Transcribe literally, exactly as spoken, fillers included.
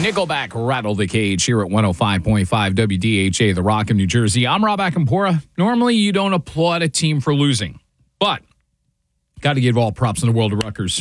Nickelback Rattle the Cage here at one oh five point five W D H A, The Rock in New Jersey. I'm Rob Akampora. Normally, you don't applaud a team for losing, but got to give all props in the world to Rutgers.